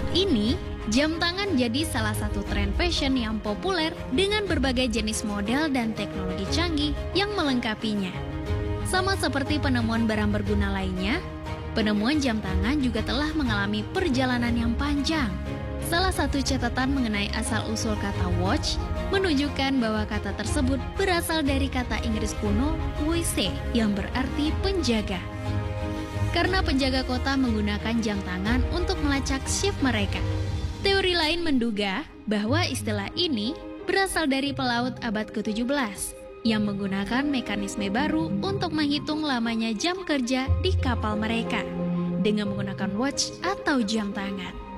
ini, jam tangan jadi salah satu tren fashion yang populer dengan berbagai jenis model dan teknologi canggih yang melengkapinya. Sama seperti penemuan barang berguna lainnya, penemuan jam tangan juga telah mengalami perjalanan yang panjang. Salah satu catatan mengenai asal-usul kata watch menunjukkan bahwa kata tersebut berasal dari kata Inggris kuno "woise" yang berarti penjaga. Karena penjaga kota menggunakan jam tangan untuk melacak shift mereka. Teori lain menduga bahwa istilah ini berasal dari pelaut abad ke-17 yang menggunakan mekanisme baru untuk menghitung lamanya jam kerja di kapal mereka dengan menggunakan watch atau jam tangan.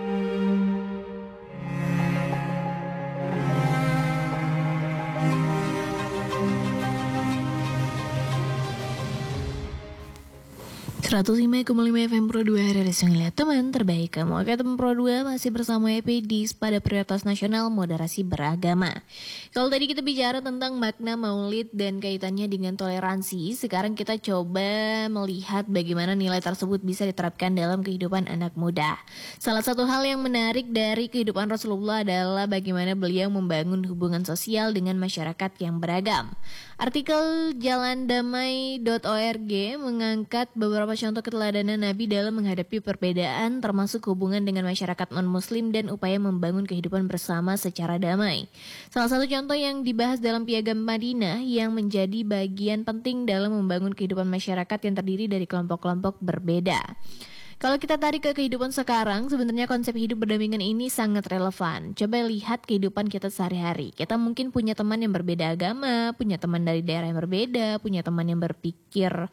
105,5 FM Pro 2 dari Lihat Teman terbaik kamu. Oke teman Pro 2 masih bersama EPDIS pada Prioritas Nasional Moderasi Beragama. Kalau tadi kita bicara tentang makna maulid dan kaitannya dengan toleransi, sekarang kita coba melihat bagaimana nilai tersebut bisa diterapkan dalam kehidupan anak muda. Salah satu hal yang menarik dari kehidupan Rasulullah adalah bagaimana beliau membangun hubungan sosial dengan masyarakat yang beragam. Artikel jalandamai.org mengangkat beberapa contoh keteladanan Nabi dalam menghadapi perbedaan termasuk hubungan dengan masyarakat non-muslim dan upaya membangun kehidupan bersama secara damai. Salah satu contoh yang dibahas dalam Piagam Madinah yang menjadi bagian penting dalam membangun kehidupan masyarakat yang terdiri dari kelompok-kelompok berbeda. Kalau kita tarik ke kehidupan sekarang, sebenarnya konsep hidup berdampingan ini sangat relevan. Coba lihat kehidupan kita sehari-hari. Kita mungkin punya teman yang berbeda agama, punya teman dari daerah yang berbeda, punya teman yang berpikir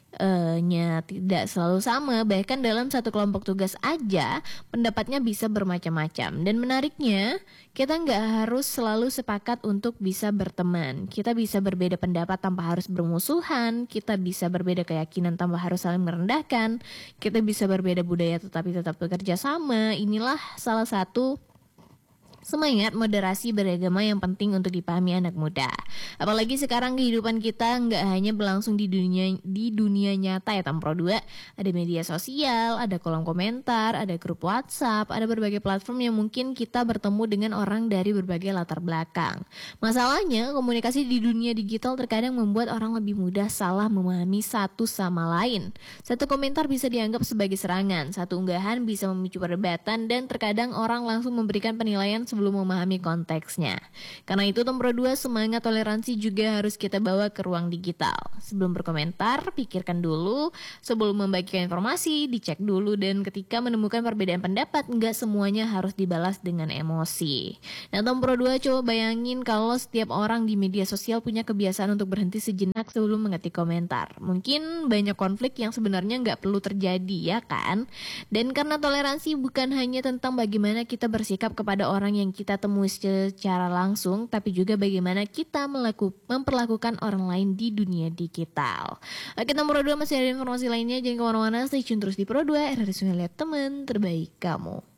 tidak selalu sama. Bahkan dalam satu kelompok tugas aja pendapatnya bisa bermacam-macam. Dan menariknya, kita nggak harus selalu sepakat untuk bisa berteman. Kita bisa berbeda pendapat tanpa harus bermusuhan. Kita bisa berbeda keyakinan tanpa harus saling merendahkan. Kita bisa berbeda budaya tetapi tetap bekerja sama. Inilah salah satu semangat moderasi beragama yang penting untuk dipahami anak muda. Apalagi sekarang kehidupan kita nggak hanya berlangsung di dunia nyata ya Tampro 2. Ada media sosial, ada kolom komentar, ada grup WhatsApp, ada berbagai platform yang mungkin kita bertemu dengan orang dari berbagai latar belakang. Masalahnya komunikasi di dunia digital terkadang membuat orang lebih mudah salah memahami satu sama lain. Satu komentar bisa dianggap sebagai serangan, satu unggahan bisa memicu perdebatan dan terkadang orang langsung memberikan penilaian sebelum memahami konteksnya. Karena itu Tempro 2 semangat toleransi juga harus kita bawa ke ruang digital. Sebelum berkomentar, pikirkan dulu. Sebelum membagikan informasi, dicek dulu. Dan ketika menemukan perbedaan pendapat, nggak semuanya harus dibalas dengan emosi. Nah Tempro 2 coba bayangin kalau setiap orang di media sosial punya kebiasaan untuk berhenti sejenak sebelum mengetik komentar. Mungkin banyak konflik yang sebenarnya nggak perlu terjadi ya kan? Dan karena toleransi bukan hanya tentang bagaimana kita bersikap kepada orang yang kita temui secara langsung, tapi juga bagaimana kita memperlakukan orang lain di dunia digital. Oke, nomor 2 masih ada informasi lainnya, jangan kemana-mana, stay tune terus di Pro 2, RRI Lihat Teman terbaik kamu.